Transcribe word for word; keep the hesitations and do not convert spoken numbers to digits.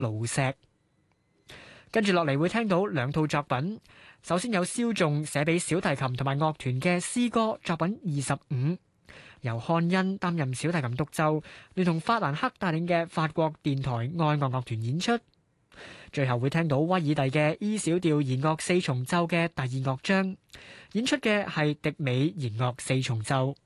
盧石。跟住落嚟會聽到兩套作品，首先有蕭仲寫俾小提琴同埋樂團嘅詩歌作品二十五，由漢恩擔任小提琴獨奏，連同法蘭克帶領嘅法國電台愛樂樂團演出。最後會聽到威爾第嘅 E 小調弦樂四重奏嘅第二樂章，演出嘅係迪美弦樂四重奏。